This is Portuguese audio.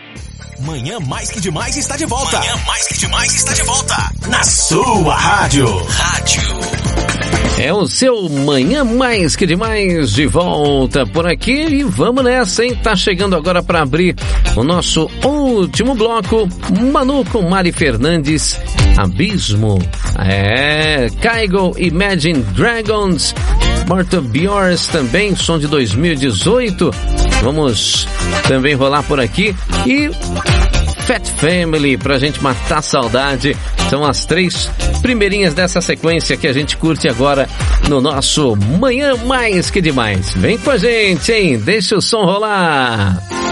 Manhã Mais Que Demais está de volta. Manhã Mais Que Demais está de volta. Na sua rádio. É o seu Manhã Mais Que Demais de volta por aqui e vamos nessa, hein? Tá chegando agora para abrir o nosso último bloco, Manu com Mari Fernandes, Abismo. Kygo, Imagine Dragons, Martha Bjors também, som de 2018. Vamos também rolar por aqui e Fat Family pra gente matar a saudade. São as 3 primeirinhas dessa sequência que a gente curte agora no nosso Manhã Mais Que Demais. Vem com a gente, hein? Deixa o som rolar.